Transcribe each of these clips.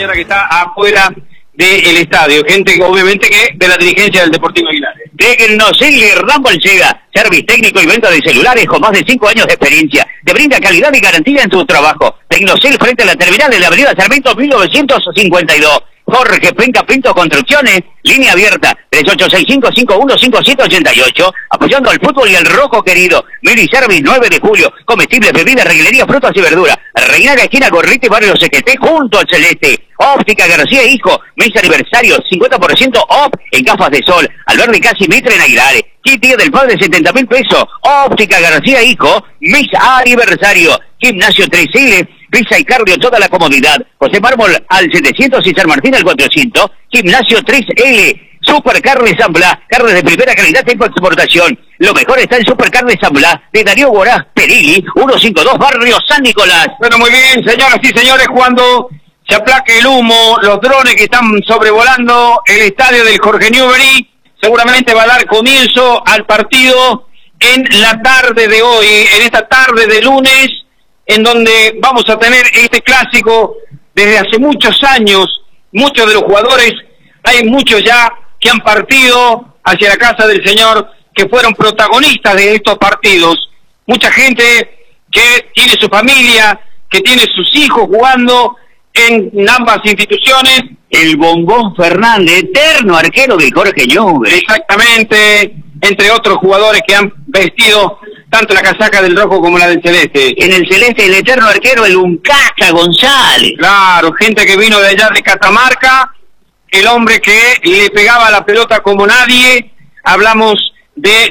señora que está afuera del estadio, gente obviamente que de la dirigencia del Deportivo Aguilar. Tecnocel Rambo Alceda, servicio técnico y venta de celulares con más de 5 años de experiencia. Te brinda calidad y garantía en tu trabajo. Tecnocel frente a la terminal de la avenida Sarmiento 1952. Jorge Penca Pinto Construcciones, línea abierta, 3865-515788, apoyando al fútbol y al rojo querido. Mini Service 9 de julio, comestibles, bebidas, reguilería, frutas y verduras. Reinaga, esquina Gorriti, barrio Sequeté, junto al Celeste. Óptica García Hijo, mes aniversario, 50% off en gafas de sol. Alberdi Casi Mitre en Aguilares. Kit Día del Padre, 70.000 pesos. Óptica García Hijo, mes aniversario. Gimnasio 3L, pizza y cardio, toda la comodidad. José Mármol al 700 y San Martín al 400. Gimnasio 3L. Supercarne San Blas, carne de primera calidad tipo exportación. Lo mejor está en Supercarne San Blas de Darío Borás Perilli, 152 Barrio San Nicolás. Bueno, muy bien, señoras y señores, cuando se aplaque el humo, los drones que están sobrevolando el estadio del Jorge Newbery, seguramente va a dar comienzo al partido en la tarde de hoy, en esta tarde de lunes, en donde vamos a tener este clásico desde hace muchos años. Muchos de los jugadores, hay muchos ya que han partido hacia la casa del Señor, que fueron protagonistas de estos partidos. Mucha gente que tiene su familia, que tiene sus hijos jugando en ambas instituciones. El Bombón Fernández, eterno arquero del Jorge Newbery. Exactamente, entre otros jugadores que han vestido tanto la casaca del rojo como la del celeste. En el celeste, el eterno arquero, el Uncaca González. Claro, gente que vino de allá de Catamarca, el hombre que le pegaba la pelota como nadie. Hablamos de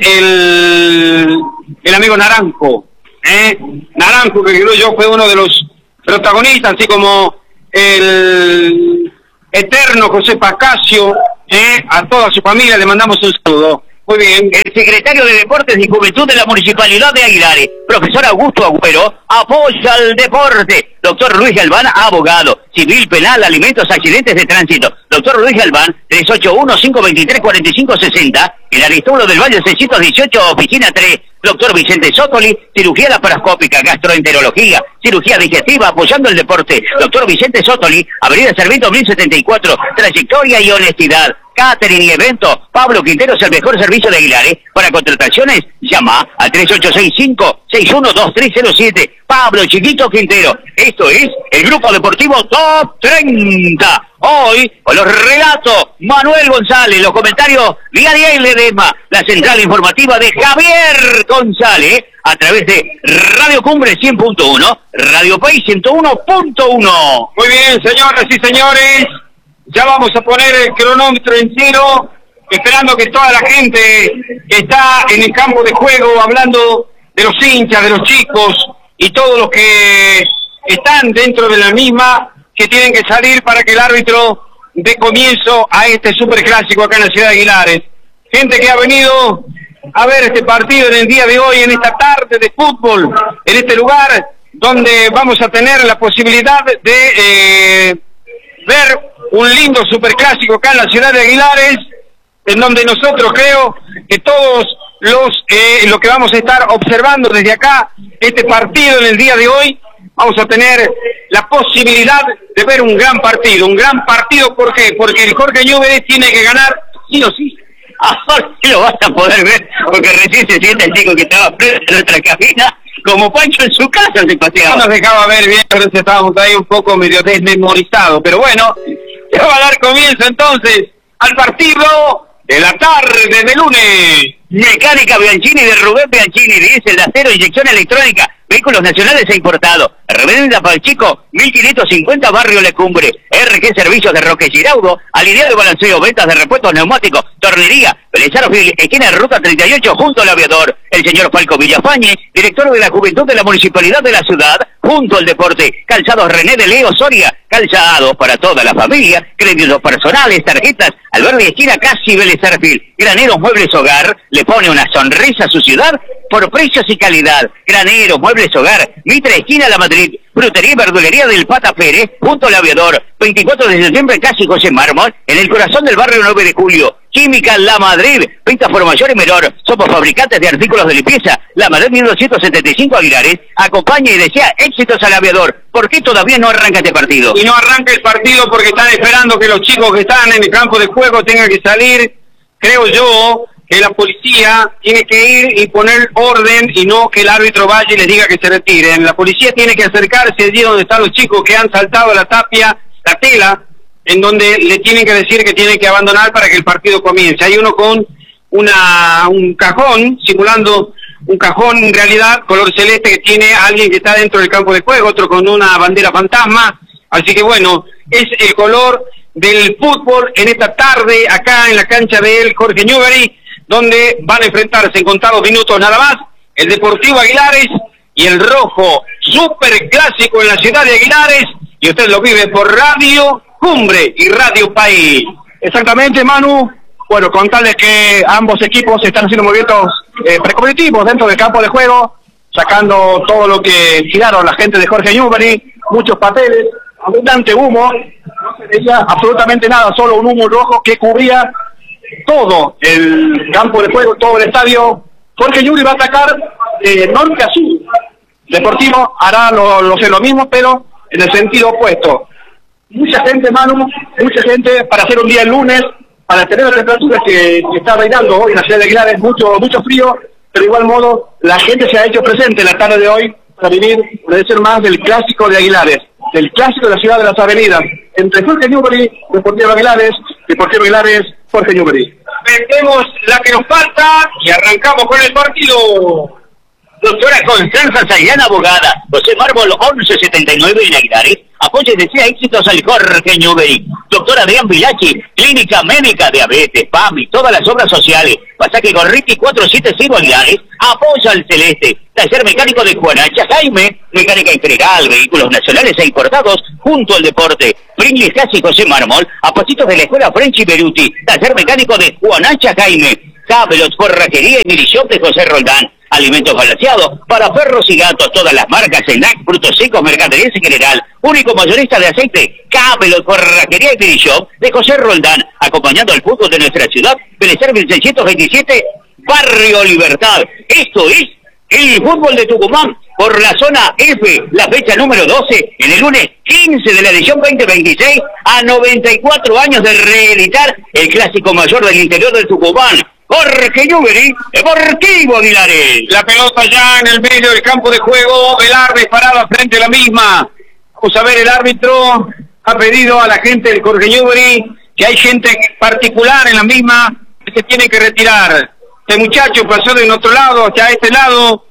el amigo Naranjo, Naranjo, que creo yo fue uno de los protagonistas, así como el eterno José Pascasio, a toda su familia le mandamos un saludo. Muy bien. El secretario de Deportes y Juventud de la Municipalidad de Aguilares, profesor Augusto Agüero, apoya al deporte. Doctor Luis Galván, abogado, civil, penal, alimentos, accidentes de tránsito. Doctor Luis Galván, 381-523-4560, el Aristóbulo del Valle 618, oficina 3. Doctor Vicente Sotoli, cirugía laparoscópica, gastroenterología, cirugía digestiva, apoyando el deporte. Doctor Vicente Sotoli, avenida Sarmiento 1074, trayectoria y honestidad. Catering y evento, Pablo Quintero es el mejor servicio de Aguilares. Para contrataciones, llama al 3865-612307. Pablo Chiquito Quintero. Esto es el Grupo Deportivo Top 30. Hoy, con los relatos, Manuel González, los comentarios, Diaria y Ledesma, la central informativa de Javier González, a través de Radio Cumbre 100.1, Radio País 101.1. Muy bien, señoras y señores, ya vamos a poner el cronómetro en cero, esperando que toda la gente que está en el campo de juego, hablando de los hinchas, de los chicos y todos los que están dentro de la misma, que tienen que salir para que el árbitro dé comienzo a este superclásico acá en la ciudad de Aguilares. Gente que ha venido a ver este partido en el día de hoy, en esta tarde de fútbol, en este lugar donde vamos a tener la posibilidad de ver un lindo superclásico acá en la ciudad de Aguilares, en donde nosotros creo que todos lo que vamos a estar observando desde acá, este partido en el día de hoy, vamos a tener la posibilidad de ver un gran partido. ¿Por qué? Porque el Jorge Newbery tiene que ganar sí o sí. Ahora sí lo vas a poder ver, porque recién se siente el chico que estaba preso en nuestra cabina, como Pancho en su casa se paseaba. No nos dejaba ver bien, pero estábamos ahí un poco medio desmemorizados. Pero bueno, se va a dar comienzo entonces al partido de la tarde de lunes. Mecánica Bianchini de Rubén Bianchini, diésel, de acero, inyección electrónica, vehículos nacionales e importados. Revenda Palchico, 1550 Barrio Lecumbre. RG Servicios de Roque Giraudo, alineado de balanceo, ventas de repuestos neumáticos, tornería, Belezarofil, esquina de Ruta 38, junto al Aviador. El señor Falco Villafañe, director de la Juventud de la Municipalidad de la Ciudad, junto al deporte. Calzados René de Leo Soria, calzados para toda la familia, créditos personales, tarjetas, Alberdi esquina casi Belezarofil. Graneros Muebles Hogar, le pone una sonrisa a su ciudad por precios y calidad. Graneros Muebles Muebles Hogar, Mitre esquina La Madrid, Frutería y Verdulería del Pata Pérez, junto al Aviador, 24 de septiembre casi José Mármol, en el corazón del barrio 9 de julio. Química La Madrid, Pintas por Mayor y Menor, somos fabricantes de artículos de limpieza. La Madrid 1275 Aguilares, acompaña y desea éxitos al Aviador. ¿Por qué todavía no arranca este partido? Y no arranca el partido porque están esperando que los chicos que están en el campo de juego tengan que salir. Creo yo que la policía tiene que ir y poner orden y no que el árbitro vaya y les diga que se retiren. La policía tiene que acercarse allí donde están los chicos que han saltado la tapia, la tela, en donde le tienen que decir que tienen que abandonar para que el partido comience. Hay uno con un cajón, simulando un cajón en realidad, color celeste, que tiene a alguien que está dentro del campo de juego, otro con una bandera fantasma. Así que bueno, es el color del fútbol en esta tarde, acá en la cancha del Jorge Newbery, donde van a enfrentarse en contados minutos nada más, el Deportivo Aguilares y el Rojo, súper clásico en la ciudad de Aguilares, y usted lo vive por Radio Cumbre y Radio País. Exactamente, Manu. Bueno, contarles que ambos equipos están haciendo movimientos precompetitivos dentro del campo de juego, sacando todo lo que tiraron la gente de Jorge Newbery, muchos papeles, abundante humo, no se veía absolutamente nada, solo un humo rojo que cubría todo el campo de juego, todo el estadio. Jorge Newbery va a atacar de norte a sur. Deportivo hará lo mismo, pero en el sentido opuesto. Mucha gente, Manu, mucha gente para hacer un día el lunes, para tener las temperaturas que está reinando hoy en la ciudad de Aguilares, mucho frío, pero de igual modo la gente se ha hecho presente en la tarde de hoy para vivir, puede ser más del clásico de Aguilares, del clásico de la ciudad de las avenidas, entre Jorge Newbery, Deportivo Aguilares, Jorge Newbery. Vendemos la que nos falta y arrancamos con el partido. Doctora Constanza Sayana, abogada, José Mármol 1179 en Aguilares, apoya y desea éxitos al Jorge Newbery. Doctor Adrián Vilachi, Clínica Médica, Diabetes, PAM y todas las obras sociales. Pasaje Gorriti 475 Aguilares, apoya al Celeste. Taller mecánico de Juanacha Jaime, mecánica en general, vehículos nacionales e importados, junto al deporte. Pringles Casi José Mármol, apoyitos de la Escuela French Beruti. Taller mecánico de Juanacha Jaime. Cabelos, Forrajería y Milishop de José Roldán. Alimentos balanceados para perros y gatos, todas las marcas, snack, frutos secos, mercadería en general. Único mayorista de aceite, Cabelos, Forrajería y Milishop de José Roldán. Acompañando al fútbol de nuestra ciudad, Belisario 1627, Barrio Libertad. Esto es el fútbol de Tucumán por la zona F, la fecha número 12, en el lunes 15 de la edición 2026, a 94 años de reeditar el clásico mayor del interior del Tucumán. Jorge Newbery, Deportivo Aguilares. La pelota ya en el medio del campo de juego, el árbitro parado frente a la misma. Vamos a ver, el árbitro ha pedido a la gente del Jorge Newbery que hay gente particular en la misma que se tiene que retirar. Este muchacho pasó de otro lado hacia este lado,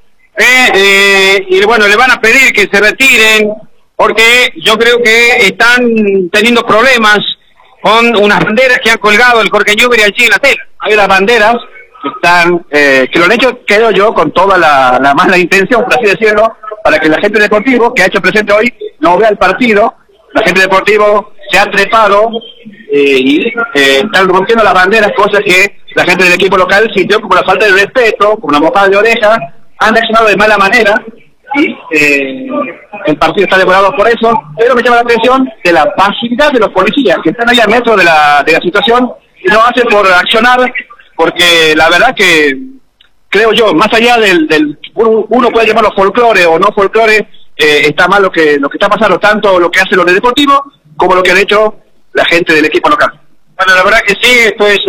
y bueno, le van a pedir que se retiren porque yo creo que están teniendo problemas con unas banderas que han colgado el Jorge Newbery allí en la tela. Hay unas banderas que están, que lo han hecho, creo yo, con toda la mala intención, por así decirlo, para que la gente de Deportivo, que ha hecho presente hoy, no vea el partido. La gente de Deportivo se ha trepado y están rompiendo las banderas, cosas que la gente del equipo local sintió como la falta de respeto, como una mojada de oreja, han reaccionado de mala manera y el partido está devorado por eso, pero me llama la atención de la pasividad de los policías que están ahí al metro de la situación y lo hacen por accionar, porque la verdad que creo yo, más allá del uno puede llamarlo folclore o no folclore, está mal lo que está pasando, tanto lo que hacen los de Deportivo como lo que han hecho la gente del equipo local. Bueno, la verdad que sí, esto es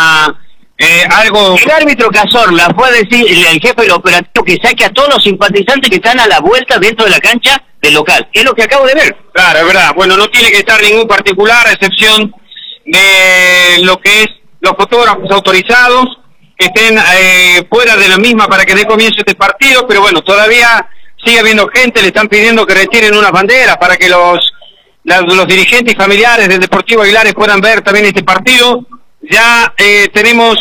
algo... El árbitro Cazorla fue a decir, el jefe del operativo, que saque a todos los simpatizantes que están a la vuelta dentro de la cancha del local. Es lo que acabo de ver. Claro, es verdad. Bueno, no tiene que estar ningún particular, a excepción de lo que es los fotógrafos autorizados, que estén fuera de la misma para que dé comienzo este partido, pero bueno, todavía sigue habiendo gente, le están pidiendo que retiren unas banderas para que los dirigentes y familiares del Deportivo Aguilares puedan ver también este partido. Ya tenemos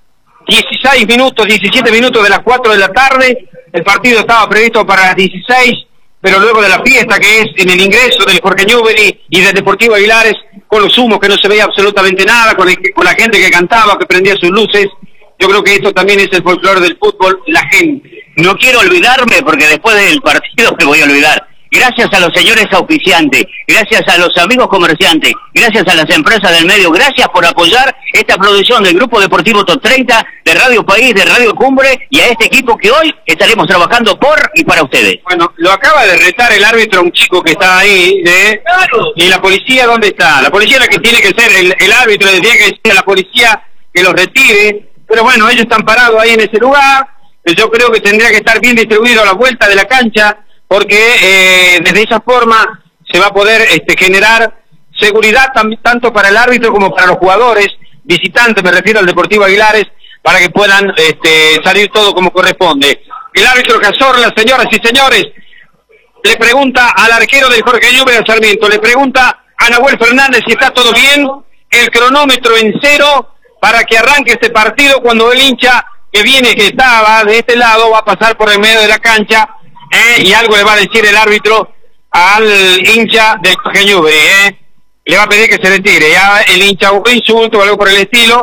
17 minutos de las 4 de la tarde, el partido estaba previsto para las 16, pero luego de la fiesta que es en el ingreso del Jorge Newbery y del Deportivo Aguilares, con los humos que no se veía absolutamente nada, con la gente que cantaba, que prendía sus luces, yo creo que esto también es el folclore del fútbol, la gente no quiero olvidarme porque después del partido me voy a olvidar. Gracias a los señores auspiciantes, gracias a los amigos comerciantes, gracias a las empresas del medio, gracias por apoyar esta producción del Grupo Deportivo Top 30, de Radio País, de Radio Cumbre, y a este equipo que hoy estaremos trabajando por y para ustedes. Bueno, lo acaba de retar el árbitro, un chico que está ahí, ¿y la policía dónde está? La policía es la que tiene que ser el árbitro, decía que sea la policía que los retire, pero bueno, ellos están parados ahí en ese lugar, yo creo que tendría que estar bien distribuido a la vuelta de la cancha, porque desde esa forma se va a poder generar seguridad tanto para el árbitro como para los jugadores, visitantes, me refiero al Deportivo Aguilares, para que puedan salir todo como corresponde. El árbitro Cazorla, señoras y señores, le pregunta al arquero del Jorge Newbery, a Sarmiento, le pregunta a Nahuel Fernández si está todo bien, el cronómetro en 0 para que arranque este partido cuando el hincha que viene, que estaba de este lado, va a pasar por el medio de la cancha, y algo le va a decir el árbitro al hincha del Jorge Newbery, le va a pedir que se retire, ya el hincha un insulto o algo por el estilo,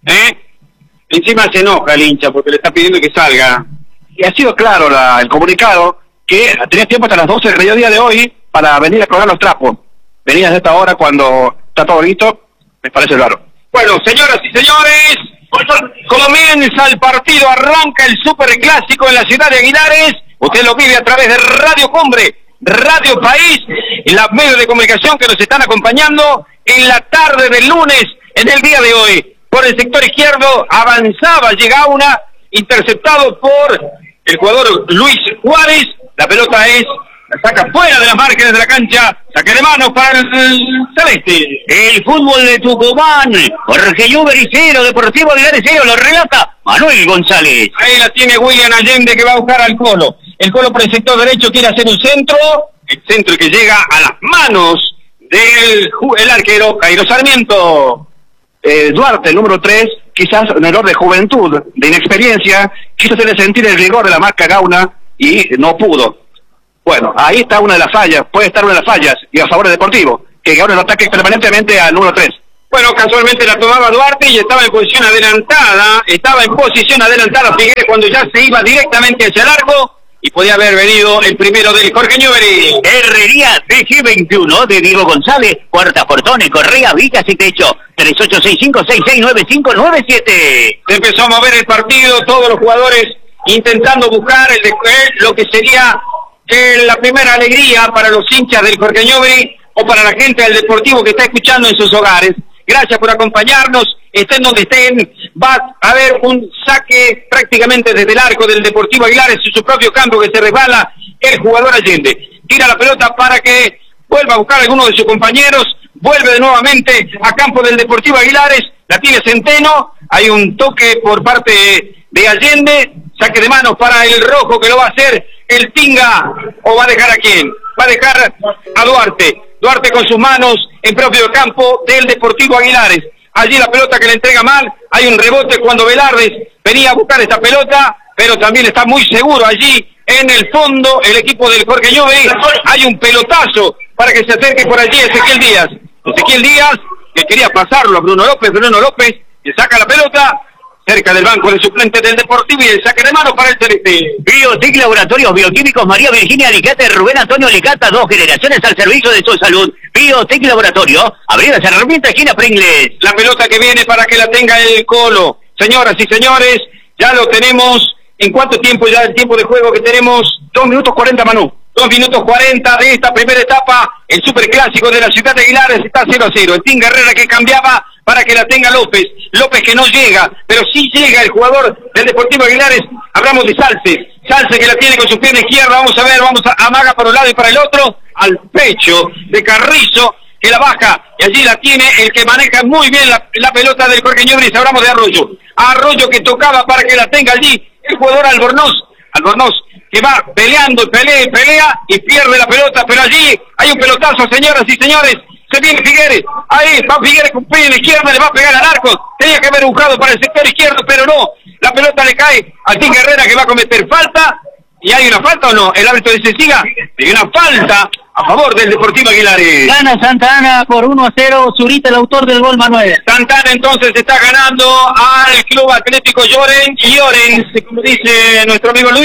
encima se enoja el hincha porque le está pidiendo que salga. Y ha sido claro el comunicado que tenía tiempo hasta las 12 del mediodía de hoy para venir a colgar los trapos. Venir a esta hora cuando está todo listo, me parece raro. Bueno, señoras y señores, comienza el partido, arranca el superclásico en la ciudad de Aguilares. Usted lo vive a través de Radio Cumbre, Radio País y los medios de comunicación que nos están acompañando en la tarde del lunes, en el día de hoy. Por el sector izquierdo avanzaba, llega una, interceptado por el jugador Luis Juárez. La pelota la saca fuera de las márgenes de la cancha, saque de mano para el celeste. El fútbol de Tucumán, Jorge Newbery 0, Deportivo Aguilares 0, lo relata Manuel González. Ahí la tiene William Allende que va a buscar al Colo. El Colo por el sector derecho quiere hacer un centro, el centro que llega a las manos del arquero Jairo Sarmiento. Duarte, el número 3, quizás un error de juventud, de inexperiencia, quiso hacerle sentir el rigor de la marca Gauna y no pudo. Bueno, ahí está una de las fallas, puede estar una de las fallas, y a favor del Deportivo, que Gauna lo ataque permanentemente al número 3. Bueno, casualmente la tomaba Duarte y estaba en posición adelantada, Figueres cuando ya se iba directamente hacia el arco, y podía haber venido el primero del Jorge Newbery. Herrería DG21 de Diego González, puertas, portones, correas, vigas y techo, 3865-669597. Se empezó a mover el partido, todos los jugadores intentando buscar lo que sería la primera alegría para los hinchas del Jorge Newbery o para la gente del Deportivo que está escuchando en sus hogares. Gracias por acompañarnos, estén donde estén, va a haber un saque prácticamente desde el arco del Deportivo Aguilares en su propio campo que se resbala el jugador Allende. Tira la pelota para que vuelva a buscar a alguno de sus compañeros, vuelve de nuevamente a campo del Deportivo Aguilares, la tiene Centeno, hay un toque por parte de Allende, saque de manos para el rojo que lo va a hacer el Tinga, o va a dejar a quién, va a dejar a Duarte. Duarte con sus manos en propio campo del Deportivo Aguilares. Allí la pelota que le entrega mal, hay un rebote cuando Velardes venía a buscar esta pelota, pero también está muy seguro allí en el fondo el equipo del Jorge Newbery. Hay un pelotazo para que se acerque por allí Ezequiel Díaz. Ezequiel Díaz que quería pasarlo a Bruno López le saca la pelota cerca del banco del suplente del Deportivo y el saque de mano para el celeste. Biotec Laboratorios Bioquímicos María Virginia Alicata, Rubén Antonio Alicata, 2 generaciones al servicio de su salud. Biotec Laboratorio, Avenida Sarmiento, esquina Pringles. La pelota que viene para que la tenga el Colo. Señoras y señores, ya lo tenemos. ¿En cuánto tiempo ya el tiempo de juego que tenemos? 2 minutos 40, Manu. 2 minutos 40 de esta primera etapa. El superclásico de la ciudad de Aguilares está 0-0. El Tinga Herrera que cambiaba para que la tenga López. López que no llega, pero sí llega el jugador del Deportivo Aguilares. Hablamos de Salce. Salce que la tiene con su pierna izquierda. Vamos a ver, amaga para un lado y para el otro. Al pecho de Carrizo que la baja. Y allí la tiene el que maneja muy bien la pelota del Jorge Newbery. Hablamos de Arroyo. Arroyo que tocaba para que la tenga allí el jugador Albornoz. Albornoz que va peleando, pelea y pierde la pelota. Pero allí hay un pelotazo, señoras y señores. Se viene Figueres, ahí va Figueres con pie en la izquierda, le va a pegar al arco, tenía que haber buscado para el sector izquierdo, pero no, la pelota le cae al Tinga Herrera que va a cometer falta, y hay una falta o no, el árbitro dice siga, y una falta a favor del Deportivo Aguilares. Gana Santa Ana por 1-0, Zurita el autor del gol Manuel. Santa Ana entonces está ganando al Club Atlético Llorens, como dice nuestro amigo Luis,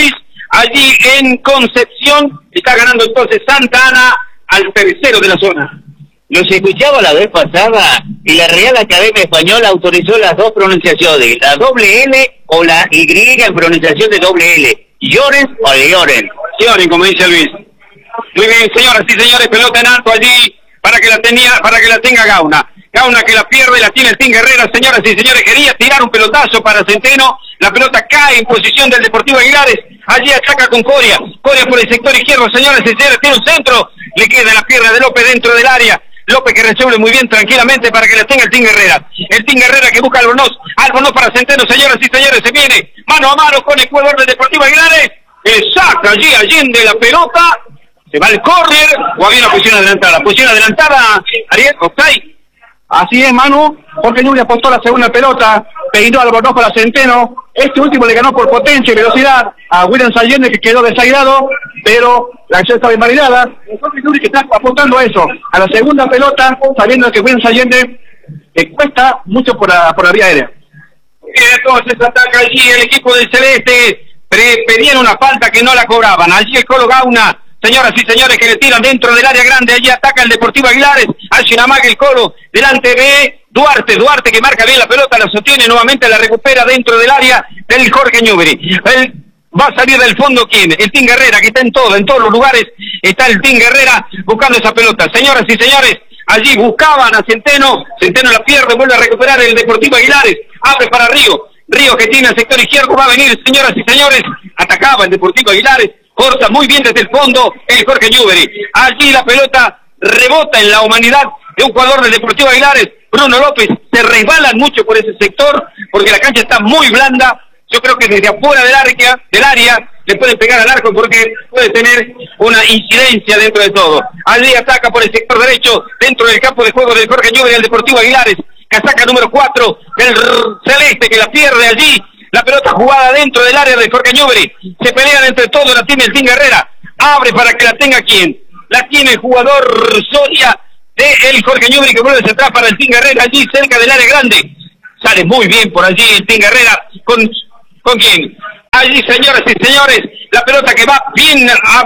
allí en Concepción. Está ganando entonces Santa Ana al tercero de la zona. Los escuchaba la vez pasada y la Real Academia Española autorizó las dos pronunciaciones, la doble L o la Y en pronunciación de doble L. Lloren o Lloren. Lloren, como dice Luis. Muy bien, señoras y señores, pelota en alto allí para que la tenga Gauna. Gauna que la pierde, la tiene el Tinga Herrera, señoras y señores, quería tirar un pelotazo para Centeno, la pelota cae en posición del Deportivo Aguilares, allí ataca con Coria por el sector izquierdo, señoras y señores, tiene un centro, le queda la pierna de López dentro del área, López que resuelve muy bien tranquilamente para que la tenga el Tinga Herrera que busca Albornoz para Centeno, señoras y señores, se viene mano a mano con el jugador del Deportivo Aguilares, saca allí Allende la pelota, se va al córner, o había una posición adelantada, Ariel, Octay. Así es, Manu. Jorge Newbery apostó la segunda pelota, peinó Albornoz para Centeno. Este último le ganó por potencia y velocidad a Williams Allende, que quedó desairado, pero la acción estaba invalidada. Jorge Newbery que está apostando a eso, a la segunda pelota, sabiendo que Williams Allende cuesta mucho por la vía aérea. Entonces ataca allí el equipo del Celeste, pedían una falta que no la cobraban. Allí el Colo Gauna, señoras y señores, que le tiran dentro del área grande, allí ataca el Deportivo Aguilares, hace una maga el Colo, delante de Duarte que marca bien la pelota, la sostiene nuevamente, la recupera dentro del área del Jorge Newbery. Va a salir del fondo, ¿quién? El Tinga Herrera, que está en todos los lugares, está el Tinga Herrera buscando esa pelota. Señoras y señores, allí buscaban a Centeno la pierde, vuelve a recuperar el Deportivo Aguilares, abre para Río que tiene el sector izquierdo, va a venir, señoras y señores, atacaba el Deportivo Aguilares, corta muy bien desde el fondo el Jorge Newbery. Allí la pelota rebota en la humanidad de un jugador del Deportivo Aguilares, Bruno López, se resbalan mucho por ese sector, porque la cancha está muy blanda. Yo creo que desde afuera del área le pueden pegar al arco porque puede tener una incidencia dentro de todo. Allí ataca por el sector derecho, dentro del campo de juego del Jorge Newbery, el Deportivo Aguilares, casaca número 4 del Celeste, que la pierde allí. La pelota jugada dentro del área de Jorge Newbery. Se pelean entre todos, la tiene el Tinga Herrera. Abre para que la tenga ¿quién? La tiene el jugador Soria de el Jorge Newbery, que vuelve a centrar para el Tinga Herrera allí cerca del área grande. Sale muy bien por allí el Tinga Herrera. ¿Con quién? Allí, señoras y señores, la pelota que va bien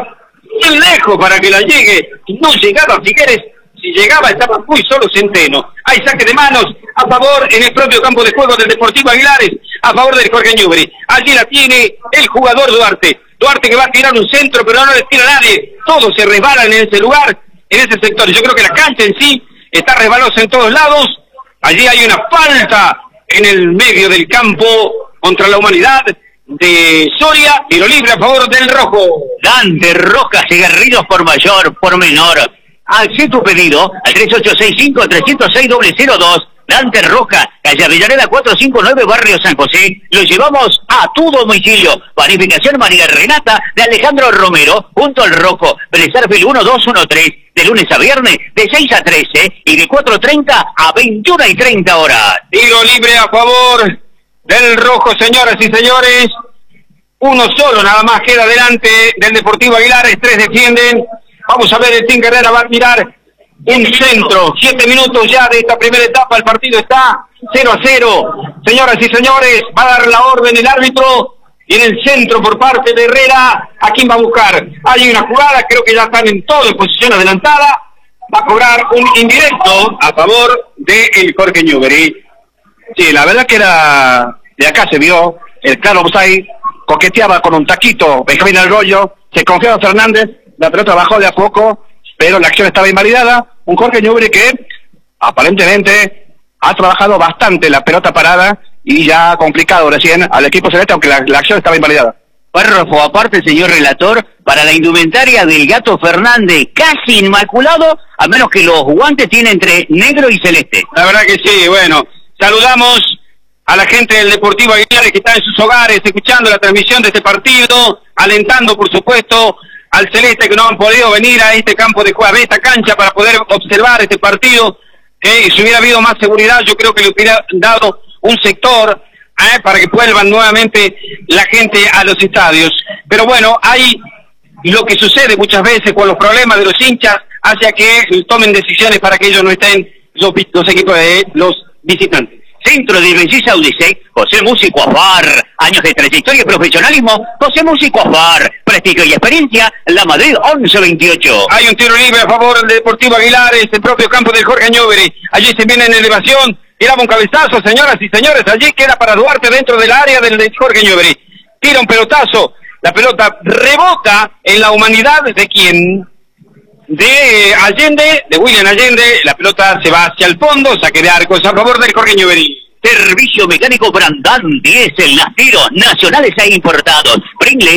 lejos para que la llegue. No llegaba Figueres. Si llegaba estaba muy solo Centeno. Hay saque de manos a favor en el propio campo de juego del Deportivo Aguilares, a favor del Jorge Newbery. Allí la tiene el jugador Duarte que va a tirar un centro, pero no le tira a nadie. Todos se resbalan en ese lugar, en ese sector. Yo creo que la cancha en sí está resbalosa en todos lados. Allí hay una falta en el medio del campo contra la humanidad de Soria, tiro libre a favor del rojo. Dante Rojas y Garridos por mayor, por menor. Hacé tu pedido al 3865-306-002. Dante Roja, calle Avellaneda 459, Barrio San José. Lo llevamos a tu domicilio. Panificación María Renata de Alejandro Romero, junto al Rojo. Belezarfil 1213, de lunes a viernes, de 6 a 13 y de 4:30 a 21:30 horas. Tiro libre a favor del rojo, señoras y señores. Uno solo nada más queda delante del Deportivo Aguilares, 3 defienden. Vamos a ver, el Tinga Herrera va a tirar un centro. 7 minutos ya de esta primera etapa, el partido está 0-0. Señoras y señores, va a dar la orden el árbitro. Y en el centro por parte de Herrera, ¿a quién va a buscar? Hay una jugada, creo que ya están en todo en posición adelantada. Va a cobrar un indirecto a favor del Jorge Newbery. Sí, la verdad que era de acá se vio el claro offside, coqueteaba con un taquito Benjamín Arroyo, se confiaba Fernández, la pelota bajó de a poco, pero la acción estaba invalidada. Un Jorge Newbery que aparentemente ha trabajado bastante la pelota parada y ya ha complicado recién al equipo celeste, aunque la acción estaba invalidada. Párrafo aparte, señor relator, para la indumentaria del Gato Fernández, casi inmaculado, a menos que los guantes tienen entre negro y celeste. La verdad que sí, bueno, saludamos a la gente del Deportivo Aguilares que está en sus hogares escuchando la transmisión de este partido, alentando por supuesto al celeste que no han podido venir a este campo de juego, a esta cancha para poder observar este partido. Si hubiera habido más seguridad, yo creo que le hubiera dado un sector para que vuelvan nuevamente la gente a los estadios. Pero bueno, hay lo que sucede muchas veces con los problemas de los hinchas, hacia que tomen decisiones para que ellos no estén los equipos de los visitantes. Centro de Belleza Udisec, José Músico Afar. Años de trayectoria y profesionalismo, José Músico Afar. Prestigio y experiencia, La Madrid 1128. Hay un tiro libre a favor del Deportivo Aguilares, el propio campo del Jorge Newbery. Allí se viene en elevación, tiraba un cabezazo, señoras y señores, allí queda para Duarte dentro del área del Jorge Newbery. Tira un pelotazo, la pelota rebota en la humanidad de quién, de Allende, de William Allende, la pelota se va hacia el fondo, saque de arcos a favor del Jorge Newbery. Servicio mecánico Brandán, diésel, nasteros, nacionales e importados. Pringles,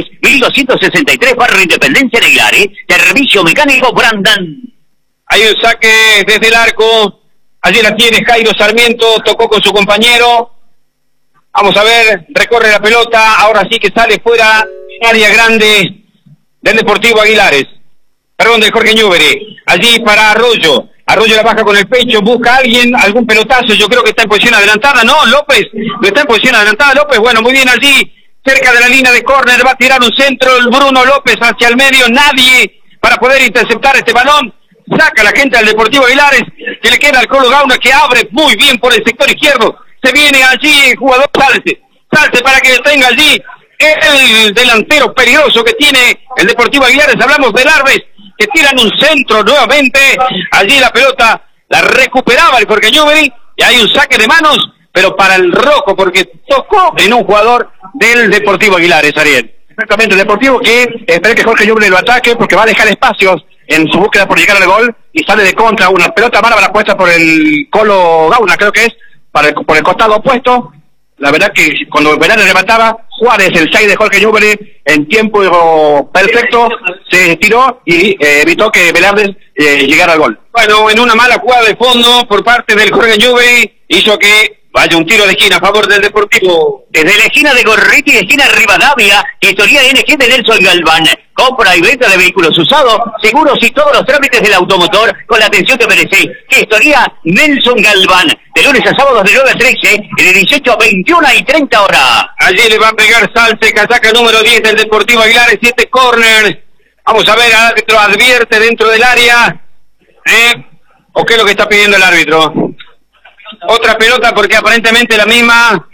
1263 Barrio Independencia de Aguilares. Servicio mecánico Brandán. Hay un saque desde el arco, allí la tiene Jairo Sarmiento, tocó con su compañero. Vamos a ver, recorre la pelota, ahora sí que sale fuera, área grande del Deportivo Aguilares. Perdón, del Jorge Newbery. Allí para Arroyo. Arroyo la baja con el pecho, busca a alguien, algún pelotazo, yo creo que está en posición adelantada, no, López, no está en posición adelantada, López, bueno, muy bien allí, cerca de la línea de córner, va a tirar un centro, el Bruno López hacia el medio, nadie para poder interceptar este balón, saca la gente al Deportivo Aguilares, que le queda al Colo Gauna, que abre muy bien por el sector izquierdo, se viene allí el jugador Salce para que tenga allí el delantero peligroso que tiene el Deportivo Aguilares, hablamos del Arbes, que tiran un centro nuevamente, allí la pelota la recuperaba el Jorge Newbery, y hay un saque de manos, pero para el rojo, porque tocó en un jugador del Deportivo Aguilares, Ariel. Exactamente, el Deportivo que espera que Jorge Newbery lo ataque, porque va a dejar espacios en su búsqueda por llegar al gol, y sale de contra, una pelota bárbara puesta por el Colo Gauna, creo que es, por el costado opuesto. La verdad que cuando Velarde levantaba, Juárez, el 6 de Jorge Newbery, en tiempo perfecto, se tiró y evitó que Velarde llegara al gol. Bueno, en una mala jugada de fondo por parte del Jorge Newbery, hizo que vaya un tiro de esquina a favor del Deportivo. Desde la esquina de Gorriti y esquina Rivadavia, Gestoría NG de Nelson Galván. Compra y venta de vehículos usados, seguros y todos los trámites del automotor con la atención que merece. Gestoría Nelson Galván. De lunes a sábados de 9 a 13, de 18 a 21 y 30 horas. Allí le va a pegar Salce, casaca número 10 del Deportivo Aguilares, 7 córner. Vamos a ver, el árbitro advierte dentro del área. ¿O qué es lo que está pidiendo el árbitro? Otra pelota porque aparentemente la misma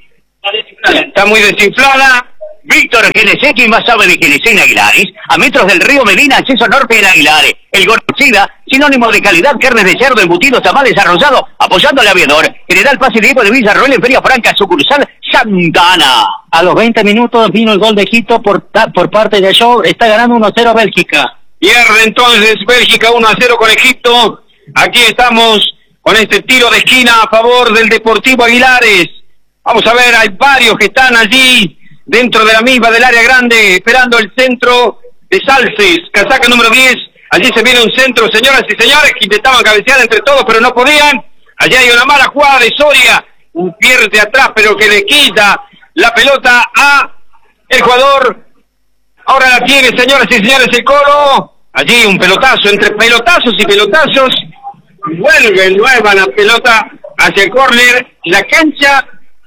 está muy desinflada. Víctor GNC, quien más sabe de GNC en Aguilares, a metros del río Medina, acceso norte en Aguilares. El Gorchida, sinónimo de calidad, carnes de cerdo, embutidos, tamales, arrollado, apoyando al aviador. General Paz y Diego de Villarroel en Feria Franca, sucursal Santana. A los 20 minutos vino el gol de Quito por parte de Shaw, está ganando 1-0 Bélgica. Pierde entonces Bélgica 1-0 con Egipto. Aquí estamos con este tiro de esquina a favor del Deportivo Aguilares. Vamos a ver, hay varios que están allí dentro de la misma del área grande, esperando el centro de Salces, casaca número 10. Allí se viene un centro, señoras y señores, que intentaban cabecear entre todos, pero no podían. Allí hay una mala jugada de Soria, un pierde atrás, pero que le quita la pelota a el jugador. Ahora la tiene, señoras y señores, el Colo. Allí un pelotazo, entre pelotazos y pelotazos. Vuelve nueva la pelota hacia el córner. La cancha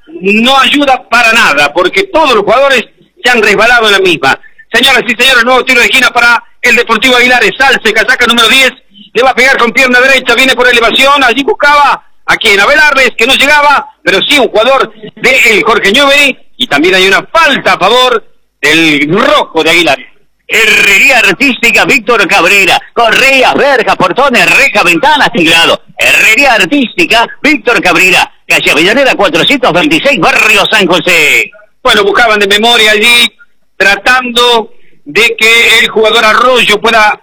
no ayuda para nada, porque todos los jugadores se han resbalado en la misma. Señoras y señores, nuevo tiro de esquina para el Deportivo Aguilares. Salce, casaca número 10, le va a pegar con pierna derecha, viene por elevación, allí buscaba a quien, a Velarde, que no llegaba, pero sí un jugador del Jorge Newbery, y también hay una falta a favor del rojo de Aguilares. Herrería Artística Víctor Cabrera, correas, verjas, portones, reja, ventanas, tinglado. Herrería Artística Víctor Cabrera, calle Avellaneda 426, Barrio San José. Bueno, buscaban de memoria allí, tratando de que el jugador Arroyo pueda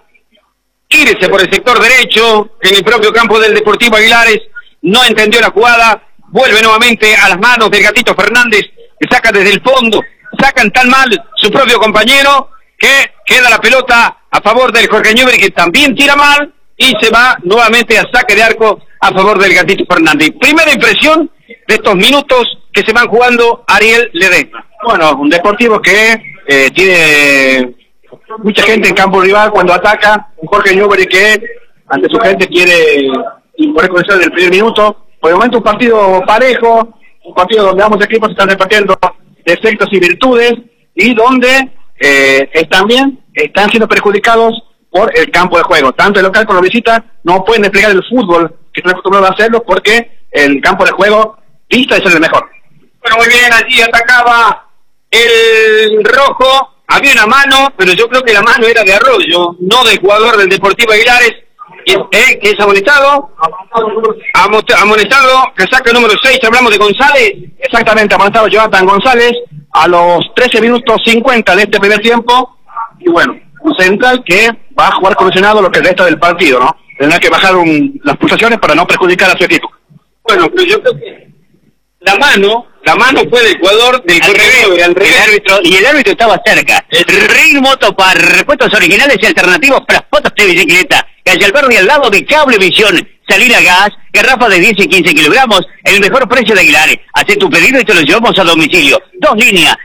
irse por el sector derecho en el propio campo del Deportivo Aguilares. No entendió la jugada, vuelve nuevamente a las manos del Gatito Fernández, que saca desde el fondo, sacan tan mal su propio compañero, que queda la pelota a favor del Jorge Newbery, que también tira mal, y se va nuevamente a saque de arco a favor del Gatito Fernández. Primera impresión de estos minutos que se van jugando, Ariel Ledesma. Bueno, un Deportivo que tiene mucha gente en campo rival cuando ataca, un Jorge Newbery que ante su gente quiere imponer condiciones del primer minuto. Por el momento un partido parejo, un partido donde ambos equipos están repartiendo defectos y virtudes, y donde también están siendo perjudicados por el campo de juego. Tanto el local como la visita no pueden desplegar el fútbol que están acostumbrados a hacerlo, porque el campo de juego pista es el mejor. Bueno, muy bien, allí atacaba el rojo, había una mano, pero yo creo que la mano era de Arroyo, no del jugador del Deportivo Aguilares, que es amonestado, casaca número 6, hablamos de González. Exactamente, amonestado Jonathan González a los 13 minutos 50 de este primer tiempo, y bueno, un central que va a jugar comisionado lo que resta del partido, ¿no? Tendrá que bajar las pulsaciones para no perjudicar a su equipo. Bueno, pero yo creo que la mano fue del jugador del corredor, y el árbitro estaba cerca. Ring Motopar, repuestos originales y alternativos para fotos de bicicleta. Calle Alberdi al lado de Cablevisión. Salida gas, garrafa de 10 y 15 kilogramos, el mejor precio de Aguilares. Haz tu pedido y te lo llevamos a domicilio. 2 líneas,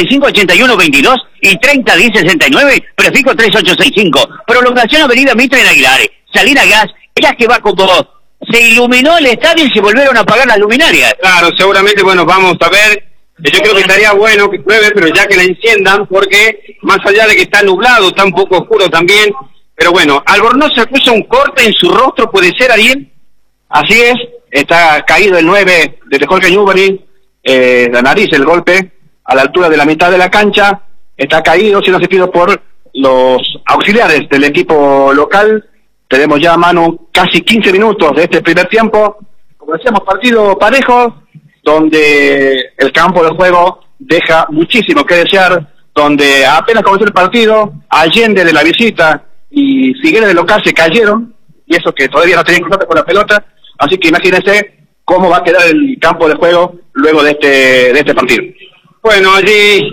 558122 y 301069, prefijo 3865. Prolongación Avenida Mitre en Aguilares. Salida gas, ya que va como se iluminó el estadio y se volvieron a apagar las luminarias. Claro, seguramente, bueno, vamos a ver. Yo creo que estaría bueno que pruebe, pero ya que la enciendan, porque más allá de que está nublado, está un poco oscuro también. Pero bueno, Albornoz se acusa un corte en su rostro, ¿puede ser, Ariel? Así es, está caído el 9 de Jorge Newbery, la nariz, el golpe, a la altura de la mitad de la cancha, está caído, siendo asistido por los auxiliares del equipo local. Tenemos ya, Manu, casi 15 minutos de este primer tiempo. Como decíamos, partido parejo, donde el campo de juego deja muchísimo que desear, donde apenas comenzó el partido, Allende de la visita y Figueres de local se cayeron, y eso que todavía no tenían contacto con la pelota, así que imagínense cómo va a quedar el campo de juego luego de este partido. Bueno, allí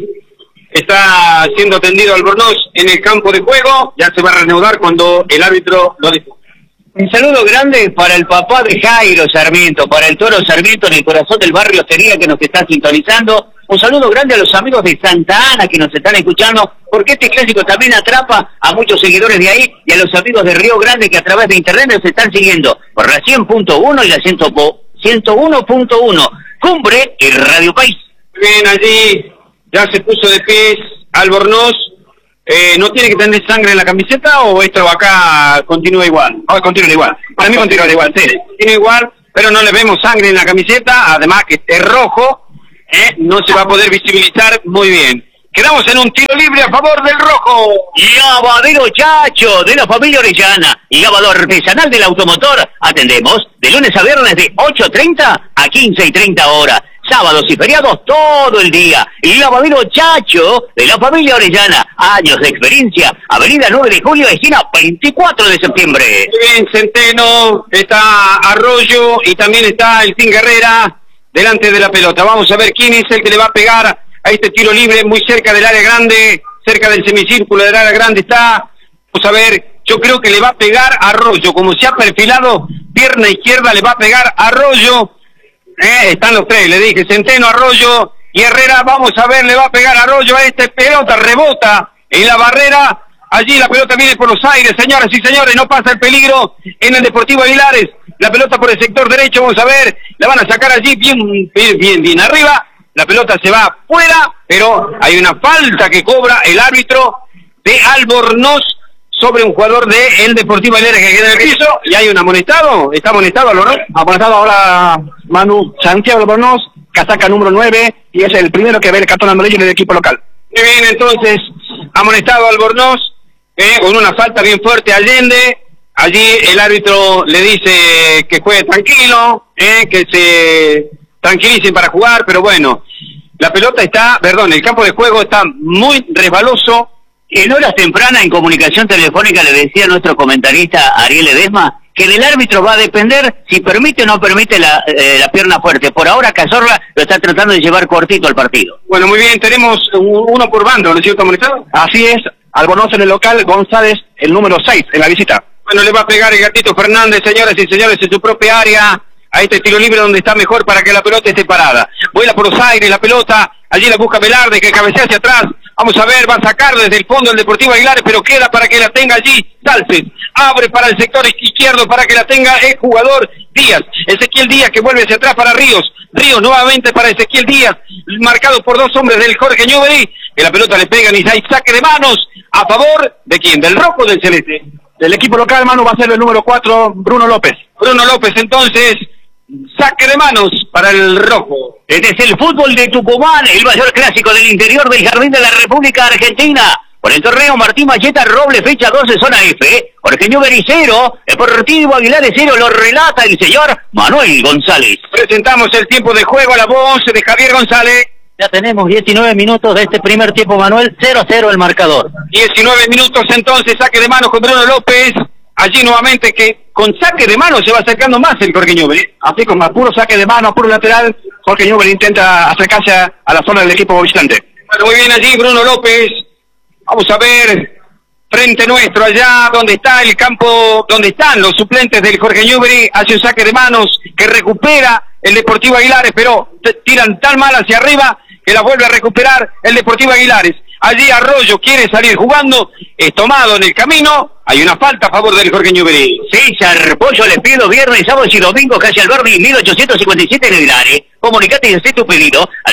está siendo atendido Albornoz en el campo de juego, ya se va a reanudar cuando el árbitro lo disponga. Un saludo grande para el papá de Jairo Sarmiento, para el Toro Sarmiento en el corazón del barrio Ostería que nos está sintonizando. Un saludo grande a los amigos de Santa Ana que nos están escuchando, porque este clásico también atrapa a muchos seguidores de ahí y a los amigos de Río Grande que a través de internet nos están siguiendo por la 100.1 y la 101.1. Cumbre y Radio País. Bien, allí ya se puso de pies Albornoz. ¿No tiene que tener sangre en la camiseta o esto acá continúa igual? Continúa igual. Para mí continúa igual, sí. Continúa igual, pero no le vemos sangre en la camiseta, además que es rojo, no se va a poder visibilizar muy bien. Quedamos en un tiro libre a favor del rojo. Lavadero Chacho, de la familia Orellana, lavado artesanal del automotor. Atendemos de lunes a viernes de 8:30 a 15:30 horas. Sábados y feriados todo el día. Lavadero Chacho, de la familia Orellana. Años de experiencia. Avenida 9 de Julio, esquina 24 de septiembre. Bien, Centeno, está Arroyo y también está el Team Guerrera delante de la pelota. Vamos a ver quién es el que le va a pegar a este tiro libre muy cerca del área grande, cerca del semicírculo del área grande está. Vamos a ver, yo creo que le va a pegar Arroyo, como se ha perfilado, pierna izquierda le va a pegar Arroyo. Están los tres, le dije, Centeno, Arroyo y Herrera. Vamos a ver, le va a pegar Arroyo a esta pelota, rebota en la barrera. Allí la pelota viene por los aires, señoras y señores, no pasa el peligro en el Deportivo Aguilares. La pelota por el sector derecho, vamos a ver, la van a sacar allí bien arriba. La pelota se va fuera, pero hay una falta que cobra el árbitro de Albornoz sobre un jugador de el Deportivo Aguilares que queda en el piso, y hay un amonestado. ¿Está amonestado Albornoz? Amonestado ahora, Manu, Santiago Albornoz, casaca número 9, y es el primero que ve el cartón amarillo del equipo local. Muy bien, entonces, amonestado Albornoz, con una falta bien fuerte a Allende. Allí el árbitro le dice que juegue tranquilo, que se tranquilicen para jugar, pero bueno, la pelota está, el campo de juego está muy resbaloso. En horas tempranas, en comunicación telefónica, le decía a nuestro comentarista Ariel Ledesma que del árbitro va a depender si permite o no permite la pierna fuerte. Por ahora Cazorla lo está tratando de llevar cortito al partido. Bueno, muy bien, tenemos uno por bando, ¿no es cierto, amonestado? Así es, Albornoz en el local, González el número 6 en la visita. Bueno, le va a pegar el Gatito Fernández, señoras y señores, en su propia área, a este tiro libre donde está mejor para que la pelota esté parada. Vuela por los aires la pelota, allí la busca Velarde, que cabecea hacia atrás. Vamos a ver, va a sacar desde el fondo el Deportivo Aguilares, pero queda para que la tenga allí Salces. Abre para el sector izquierdo para que la tenga el jugador Díaz. Ezequiel Díaz que vuelve hacia atrás para Ríos. Ríos nuevamente para Ezequiel Díaz, marcado por dos hombres del Jorge Newbery, que la pelota le pegan y hay saque de manos a favor de ¿quién? ¿Del rojo o del celeste? Del equipo local, Manu, va a ser el número 4, Bruno López. Bruno López, entonces, saque de manos para el rojo. Este es el fútbol de Tucumán, el mayor clásico del interior del Jardín de la República Argentina. Por el torneo Martín Macheta Roble, fecha 12, zona F. Jorge Newbery 0, Deportivo Aguilar 0, lo relata el señor Manuel González. Presentamos el tiempo de juego a la voz de Javier González. Ya tenemos 19 minutos de este primer tiempo, Manuel, 0-0 el marcador. 19 minutos entonces, saque de manos con Bruno López. Allí nuevamente que con saque de mano se va acercando más el Jorge Newbery. Así como a puro saque de mano, puro lateral, Jorge Newbery intenta acercarse a la zona del equipo visitante. Bueno, muy bien allí Bruno López. Vamos a ver frente nuestro allá donde está el campo, donde están los suplentes del Jorge Newbery. Hace un saque de manos que recupera el Deportivo Aguilares, pero tiran tan mal hacia arriba que la vuelve a recuperar el Deportivo Aguilares. Allí Arroyo quiere salir jugando, es tomado en el camino, hay una falta a favor del Jorge Newbery. César Pollo les pido viernes, sábados y domingos, calle Alberdi, 1857 en el Aguilares. Comunicate y hacé tu pedido al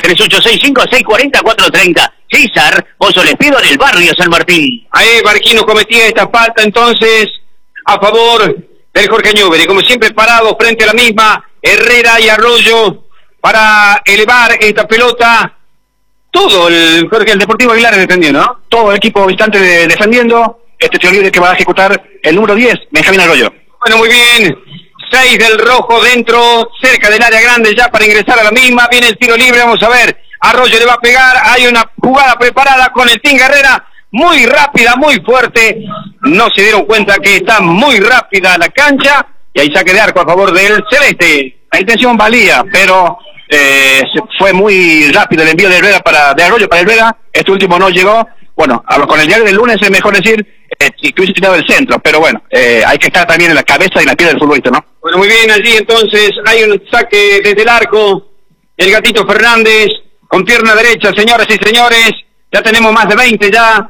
3865-640-430. César Pollo les pido en el barrio San Martín. Ahí Barquino cometía esta falta entonces a favor del Jorge Newbery, como siempre parado frente a la misma, Herrera y Arroyo para elevar esta pelota. Todo el Deportivo Aguilar defendiendo, ¿no? Todo el equipo visitante defendiendo. Este tiro libre que va a ejecutar el número 10, Benjamín Arroyo. Bueno, muy bien. 6 del rojo dentro, cerca del área grande ya para ingresar a la misma. Viene el tiro libre, vamos a ver. Arroyo le va a pegar. Hay una jugada preparada con el Tinga Herrera. Muy rápida, muy fuerte. No se dieron cuenta que está muy rápida la cancha. Y hay saque de arco a favor del celeste. La intención valía, pero fue muy rápido el envío de Arroyo para Herrera. Este último no llegó. Bueno, con el diario del lunes es mejor decir que hubiese tirado el centro, pero bueno, hay que estar también en la cabeza y la piel del futbolista, ¿no? Bueno, muy bien, allí entonces hay un saque desde el arco. El Gatito Fernández con pierna derecha, señoras y señores. Ya tenemos más de 20 ya,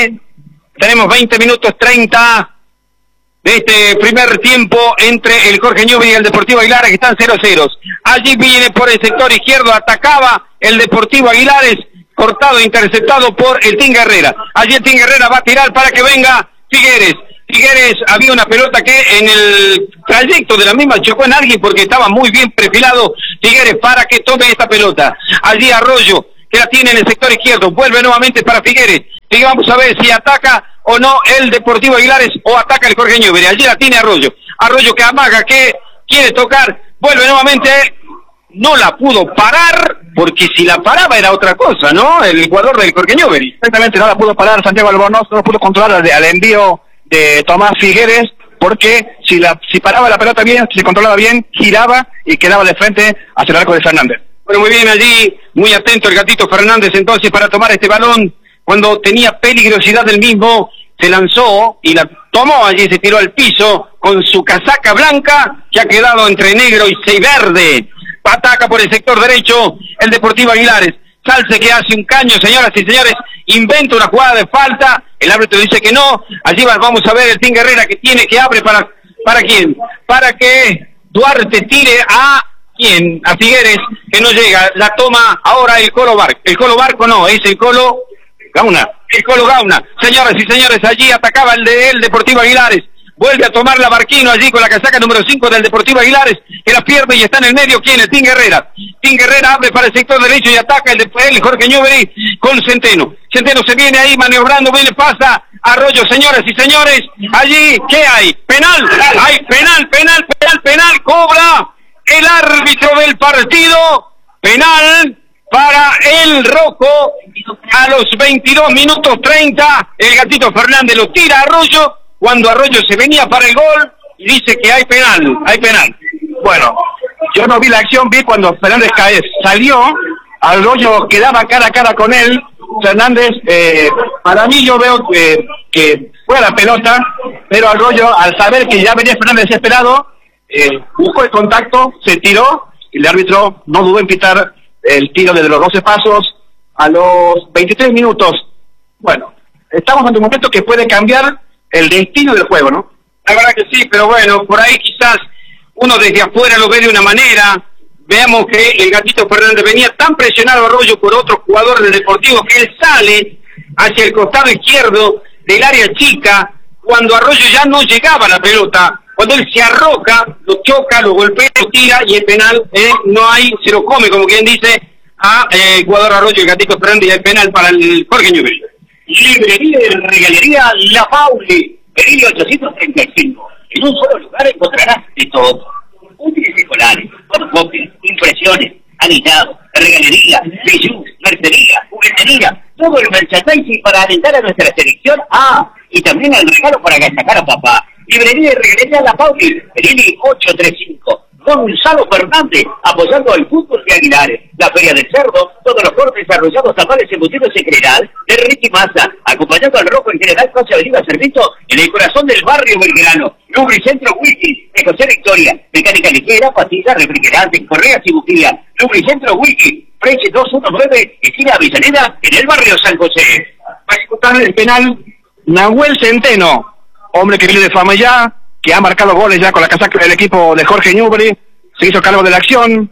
Tenemos 20 minutos 30 de este primer tiempo entre el Jorge Newbery y el Deportivo Aguilares, que están 0-0. Allí viene por el sector izquierdo, atacaba el Deportivo Aguilares, cortado, interceptado por el Tinga Herrera. Allí el Tinga Herrera va a tirar para que venga Figueres. Figueres, había una pelota que en el trayecto de la misma chocó en alguien porque estaba muy bien perfilado Figueres para que tome esta pelota. Allí Arroyo, que la tiene en el sector izquierdo, vuelve nuevamente para Figueres. Y vamos a ver si ataca o no el Deportivo Aguilares o ataca el Jorge Newbery. Allí la tiene Arroyo. Arroyo que amaga, que quiere tocar, vuelve nuevamente. No la pudo parar, porque si la paraba era otra cosa, ¿no? El jugador del Jorge Newbery. Exactamente, no la pudo parar Santiago Albornoz, no pudo controlar al envío de Tomás Figueres, porque si paraba la pelota bien, si se controlaba bien, giraba y quedaba de frente hacia el arco de Fernández. Bueno, muy bien allí, muy atento el Gatito Fernández entonces para tomar este balón. Cuando tenía peligrosidad del mismo, se lanzó y la tomó allí, se tiró al piso con su casaca blanca, que ha quedado entre negro y verde. Ataca por el sector derecho el Deportivo Aguilares. Salce que hace un caño, señoras y señores, inventa una jugada de falta, el árbitro dice que no. Allí vamos a ver el Tinga Herrera que abre para quién, para que Duarte tire a quién, a Figueres, que no llega, la toma ahora el Colo Barco. El Colo Barco no, es el Colo Gauna. El Colo Gauna. Señoras y señores, allí atacaba el Deportivo Aguilares. Vuelve a tomar la Barquino allí con la casaca número 5 del Deportivo Aguilares, que la pierde y está en el medio. ¿Quién? El Tinga Herrera. Tinga Herrera abre para el sector derecho y ataca el Jorge Newbery con Centeno. Centeno se viene ahí maniobrando, pasa Arroyo, señoras y señores. Allí, ¿qué hay? Penal. Hay penal. Cobra el árbitro del partido. Penal para el rojo a los 22 minutos 30. El Gatito Fernández lo tira a Arroyo. Cuando Arroyo se venía para el gol, y dice que hay penal. Bueno, yo no vi la acción, vi cuando Fernández salió, Arroyo quedaba cara a cara con él. Fernández, para mí yo veo que fue la pelota, pero Arroyo, al saber que ya venía Fernández desesperado, buscó el contacto, se tiró, y el árbitro no dudó en pitar el tiro desde los 12 pasos a los 23 minutos. Bueno, estamos ante un momento que puede cambiar el destino del juego, ¿no? La verdad que sí, pero bueno, por ahí quizás uno desde afuera lo ve de una manera. Veamos que el Gatito Fernández venía tan presionado Arroyo por otro jugador del Deportivo que él sale hacia el costado izquierdo del área chica cuando Arroyo ya no llegaba a la pelota. Cuando él se arroja, lo choca, lo golpea, lo tira y el penal no hay, se lo come, como quien dice, a jugador Arroyo, el Gatito Fernández, y el penal para el Jorge Newbery. Librería y regalería La Pauli, Perillo 835. En un solo lugar encontrarás de todo. Útiles escolares, fotocopias, impresiones, anitados, regalería, bijú, mercería, juguetería, todo el merchandising para alentar a nuestra selección. Y también el regalo para agasajar a papá. Librería y regalería La Pauli, Perillo 835. Gonzalo Fernández, apoyando al fútbol de Aguilares, la Feria del Cerdo, todos los cortes arrollados, tamales, embutidos en general, de Ricky Massa, acompañando al rojo en general, José Avenida Servito, en el corazón del barrio Belgrano. Lubricentro Wiki, de José Victoria, mecánica ligera, pastillas, refrigerantes, correas y bujías. Lubricentro Wiki, Freche 219, esquina Avellaneda, en el barrio San José. Va a ejecutar el penal Nahuel Centeno, hombre que viene de fama ya, que ha marcado goles ya con la casaca del equipo de Jorge Newbery, se hizo cargo de la acción,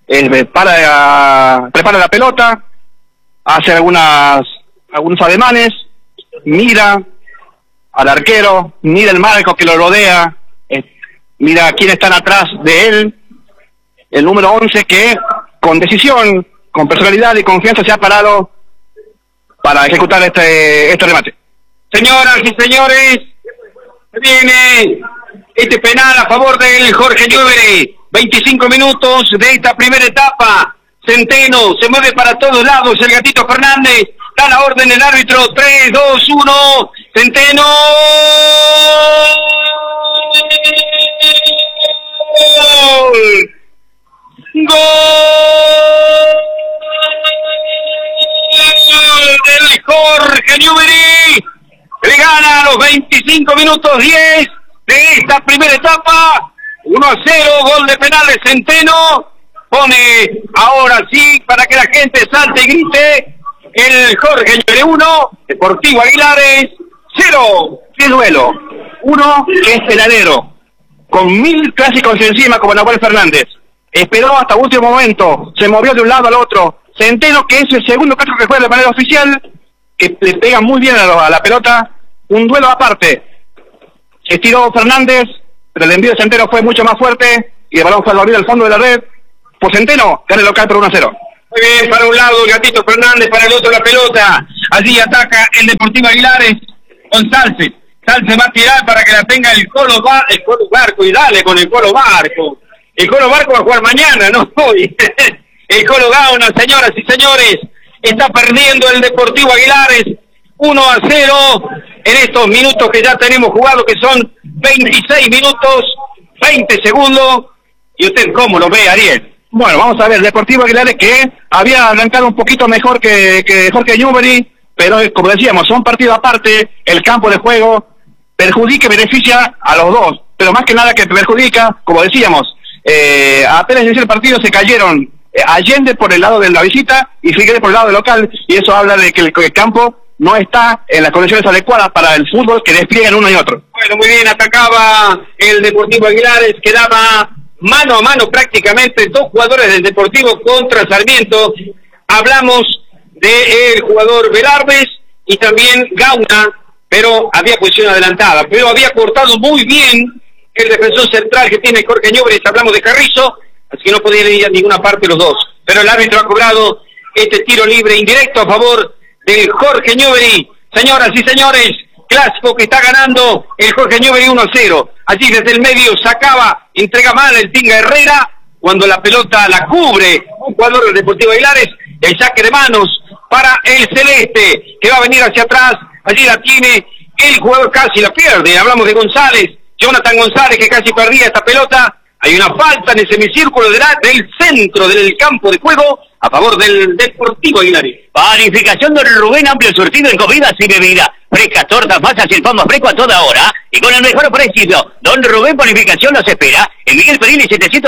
prepara la pelota, hace algunos ademanes, mira al arquero, mira el marco que lo rodea, mira quién están atrás de él, el número 11 que con decisión, con personalidad y confianza se ha parado para ejecutar este remate. Señoras y señores, viene este penal a favor del Jorge Newbery. 25 minutos de esta primera etapa. Centeno se mueve para todos lados. El Gatito Fernández da la orden el árbitro. 3, 2, 1. Centeno. ¡Gol! ¡Gol del Jorge Newbery! Le gana a los 25 minutos 10 de esta primera etapa. 1-0, gol de penal de Centeno. Pone ahora sí para que la gente salte y grite. El Jorge Newbery 1, Deportivo Aguilares 0. ¡Qué duelo! Uno que es peladero, con 1000 clásicos encima como Nahuel Fernández. Esperó hasta último momento, se movió de un lado al otro. Centeno, que es el segundo clásico que juega de manera oficial, que le pega muy bien a la pelota. Un duelo aparte. Estiró Fernández, pero el envío de Centeno fue mucho más fuerte y el balón fue a abrir al fondo de la red. Por Centeno, gana el local por 1-0. Muy bien, para un lado el Gatito Fernández, para el otro la pelota. Allí ataca el Deportivo Aguilares con Salce. Salce va a tirar para que la tenga el Colo Barco, y dale con el Colo Barco. El Colo Barco va a jugar mañana, no hoy. El Colo Gauna, señoras y señores, está perdiendo el Deportivo Aguilares 1-0 en estos minutos que ya tenemos jugado, que son 26 minutos, 20 segundos. ¿Y usted cómo lo ve, Ariel? Bueno, vamos a ver, Deportivo Aguilares que había arrancado un poquito mejor que Jorge Newbery, pero como decíamos, son partidos aparte, el campo de juego perjudica y beneficia a los dos, pero más que nada que perjudica, como decíamos, apenas inició el partido se cayeron Allende por el lado de la visita y Figueres por el lado del local, y eso habla de que el campo no está en las condiciones adecuadas para el fútbol que despliegan uno y otro. Bueno, muy bien, atacaba el Deportivo Aguilares, quedaba mano a mano prácticamente dos jugadores del Deportivo contra Sarmiento. Hablamos del jugador Velardes y también Gauna, pero había posición adelantada, pero había cortado muy bien el defensor central que tiene Jorge Newbery. Hablamos de Carrizo, así que no podían ir a ninguna parte los dos, pero el árbitro ha cobrado este tiro libre indirecto a favor del Jorge Newbery. Señoras y señores, clásico que está ganando el Jorge Newbery 1-0. Allí desde el medio sacaba, entrega mal el Tinga Herrera, cuando la pelota la cubre un jugador del Deportivo Aguilares, el saque de manos para el Celeste, que va a venir hacia atrás. Allí la tiene el jugador, casi la pierde. Hablamos de González, Jonathan González, que casi perdía esta pelota. Hay una falta en el semicírculo del centro del campo de juego a favor del Deportivo Aguilares. Panificación Don Rubén, amplio surtido en comidas y bebidas. Frescas, tortas, masas y el pan más fresco a toda hora. Y con el mejor precio. Don Rubén Panificación los espera en Miguel Perini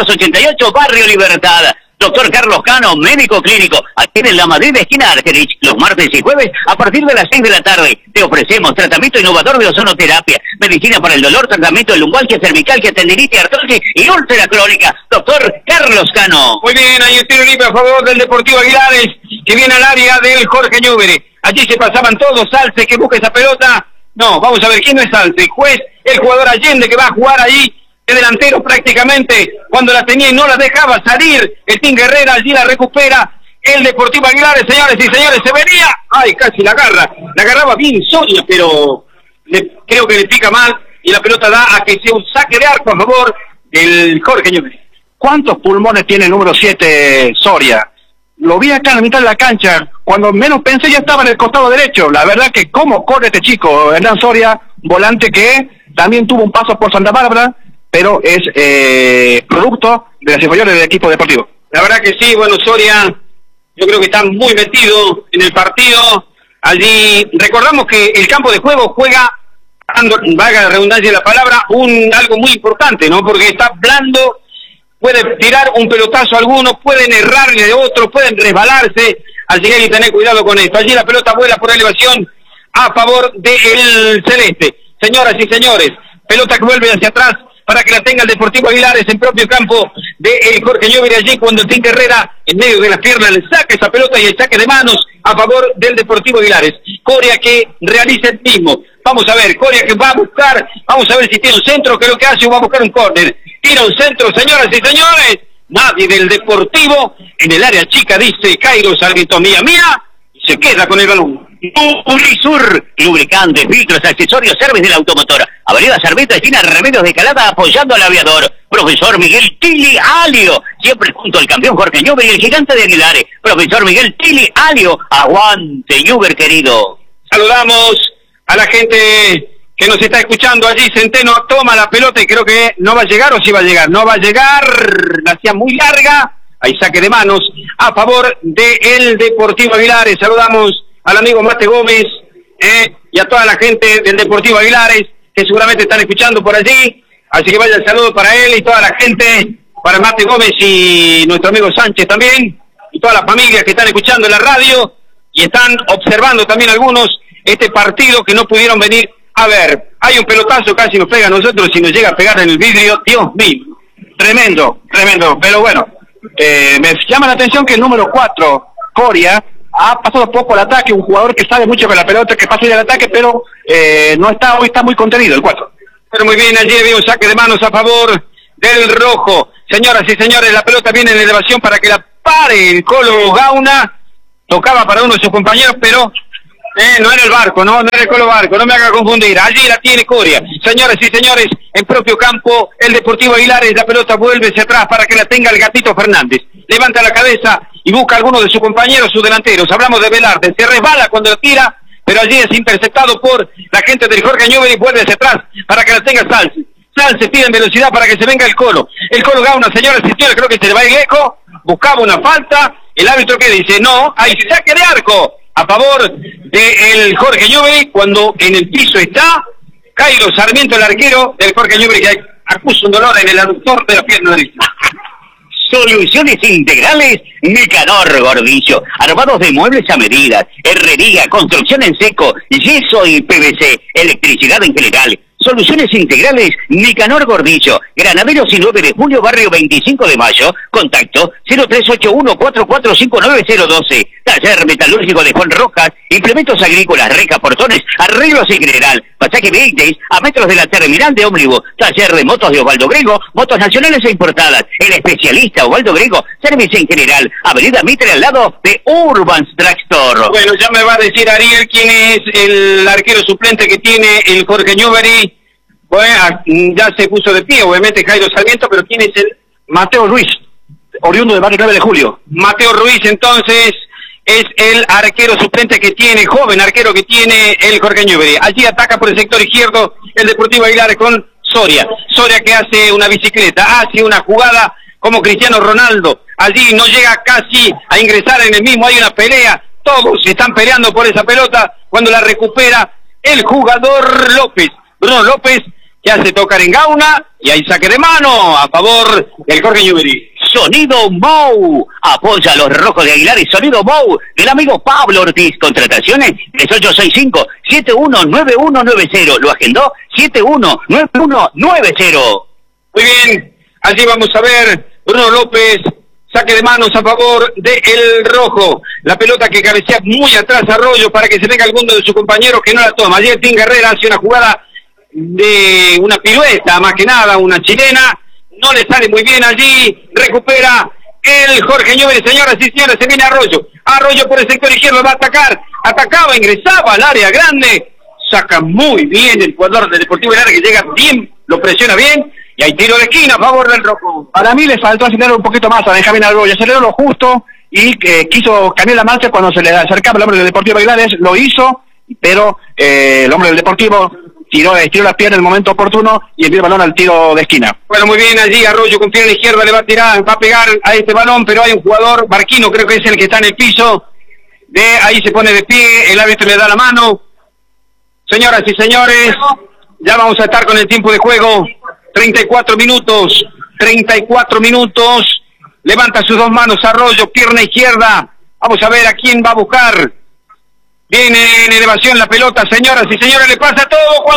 788, Barrio Libertad. Doctor Carlos Cano, médico clínico, atiende en la Madrid esquina Argerich, los martes y jueves a partir de las 6 de la tarde. Te ofrecemos tratamiento innovador de ozonoterapia, medicina para el dolor, tratamiento de lumbalgia, cervicalgia, tendinitis, artrosis y úlcera crónica. Doctor Carlos Cano. Muy bien, hay un tiro libre a favor del Deportivo Aguilares, que viene al área del Jorge Newbery. Allí se pasaban todos. Salce que busca esa pelota. No, vamos a ver quién no es Salce. Juez, el jugador Allende, que va a jugar ahí de delantero prácticamente, cuando la tenía y no la dejaba salir, el Team Guerrera allí la recupera, el Deportivo Aguilares, señores y señores, se venía, ay, casi la agarraba bien Soria, pero creo que le pica mal, y la pelota da a que sea un saque de arco a favor del Jorge Newbery. ¿Cuántos pulmones tiene el número 7 Soria? Lo vi acá en la mitad de la cancha, cuando menos pensé ya estaba en el costado derecho. La verdad que cómo corre este chico, Hernán Soria, volante que también tuvo un paso por Santa Bárbara, pero es producto de las inferiores del equipo deportivo. La verdad que sí, bueno, Soria, yo creo que está muy metido en el partido. Allí, recordamos que el campo de juego juega, valga la redundancia de la palabra, algo muy importante, ¿no? Porque está blando, puede tirar un pelotazo a algunos, pueden errarle de otros, pueden resbalarse, así que hay que tener cuidado con esto. Allí la pelota vuela por elevación a favor del celeste. Señoras y señores, pelota que vuelve hacia atrás para que la tenga el Deportivo Aguilares en propio campo de Jorge Newbery allí, cuando el Team Guerrera en medio de las piernas le saca esa pelota y el saque de manos a favor del Deportivo Aguilares. Coria que realiza el mismo. Vamos a ver, Coria que va a buscar, vamos a ver si tiene un centro, que lo que hace, va a buscar un córner. Tira un centro, señoras y señores. Nadie del Deportivo en el área chica, dice Kairos, árbitro mía, y se queda con el balón. Unisur, lubricantes, filtros, accesorios, servicios de la automotora. Avenida Sarmiento, esquina Remedios de Calada, apoyando al aviador. Profesor Miguel Tili Alio, siempre junto al campeón Jorge Newbery, el gigante de Aguilares. Profesor Miguel Tili Alio, aguante Newbery querido. Saludamos a la gente que nos está escuchando allí. Centeno toma la pelota y creo que no va a llegar, o sí va a llegar. No va a llegar, la hacía muy larga. Hay saque de manos a favor del Deportivo Aguilares. Saludamos al amigo Mate Gómez y a toda la gente del Deportivo Aguilares que seguramente están escuchando por allí. Así que vaya el saludo para él y toda la gente, para Mate Gómez y nuestro amigo Sánchez también, y todas las familias que están escuchando en la radio y están observando también algunos este partido que no pudieron venir a ver. Hay un pelotazo, casi nos pega a nosotros y nos llega a pegar en el vidrio. Dios mío, tremendo, pero bueno, me llama la atención que el número 4, Coria, ha pasado poco al ataque, un jugador que sabe mucho con la pelota, que pasa al ataque, pero no está, hoy está muy contenido el 4. Pero muy bien, allí había un saque de manos a favor del rojo. Señoras y señores, la pelota viene en elevación para que la pare el Colo Gauna. Tocaba para uno de sus compañeros, pero no era el barco, no era el Colo Barco, no me haga confundir. Allí la tiene Coria. Señoras y señores, en propio campo, el Deportivo Aguilares, la pelota vuelve hacia atrás para que la tenga el Gatito Fernández. Levanta la cabeza y busca a alguno de sus compañeros, sus delanteros. Hablamos de Velarde, se resbala cuando tira, pero allí es interceptado por la gente del Jorge Newbery y vuelve hacia atrás para que la tenga Salce. Salce pide en velocidad para que se venga el Colo. El Colo Gauna, señoras y señores, creo que se le va el eco. Buscaba una falta. El árbitro que dice, no, hay saque de arco a favor del Jorge Newbery cuando en el piso está Cairo Sarmiento, el arquero del Jorge Newbery, que acusa un dolor en el aductor de la pierna derecha. Soluciones integrales Nicanor Gordillo, armados de muebles a medida, herrería, construcción en seco, yeso y PVC, electricidad en general. Soluciones integrales Nicanor Gordillo, Granaderos y 9 de julio, barrio 25 de mayo, contacto 0381-4459-012, taller metalúrgico de Juan Rojas, implementos agrícolas, recas, portones, arreglos en general, pasaje Vieques a metros de la terminal de ómnibus, taller de motos de Osvaldo Grego, motos nacionales e importadas, el especialista Osvaldo Grego, servicio en general, avenida Mitre al lado de Urban Drugstore. Bueno, ya me va a decir Ariel quién es el arquero suplente que tiene el Jorge Newbery. Bueno, ya se puso de pie, obviamente Jairo Sarmiento, pero ¿quién es el? Mateo Ruiz, oriundo de barrio 9 de julio. Mateo Ruiz, entonces, es el arquero suplente que tiene, joven arquero que tiene el Jorge Newbery. Allí ataca por el sector izquierdo el Deportivo Aguilares con Soria. Soria que hace una bicicleta, hace una jugada como Cristiano Ronaldo. Allí no llega casi a ingresar en el mismo, hay una pelea. Todos están peleando por esa pelota cuando la recupera el jugador López. Bruno López, que hace tocar en Gauna y hay saque de mano a favor del Jorge Newbery. Sonido Mou, apoya a los rojos de Aguilares. Sonido Mou, del amigo Pablo Ortiz. Contrataciones 3865-719190. Lo agendó 719190. Muy bien, allí vamos a ver Bruno López, saque de manos a favor del rojo. La pelota que cabecea muy atrás Arroyo para que se venga alguno de sus compañeros que no la toma. Allí el Team Guerrera hace una jugada de una pirueta, más que nada, una chilena, no le sale muy bien allí, recupera el Jorge Newbery, señoras y señores, se viene Arroyo por el sector izquierdo, va a atacar, atacaba, ingresaba al área grande, saca muy bien el jugador del Deportivo Lara, que llega bien, lo presiona bien, y hay tiro de esquina a favor del rojo. Para mí le faltó acelerar un poquito más a Benjamín Arroyo, aceleró lo justo y quiso cambiar la marcha cuando se le acercaba el hombre del Deportivo Aguilares, lo hizo, pero el hombre del Deportivo estiró la pierna en el momento oportuno y envió el balón al tiro de esquina. Bueno, muy bien allí Arroyo con pierna izquierda, le va a tirar, va a pegar a este balón, pero hay un jugador, Barquino creo que es el que está en el piso, ahí se pone de pie, el árbitro le da la mano. Señoras y señores, ya vamos a estar con el tiempo de juego, 34 minutos, levanta sus dos manos Arroyo, pierna izquierda, vamos a ver a quién va a buscar. Viene en elevación la pelota, señoras y señores, le pasa todo Juan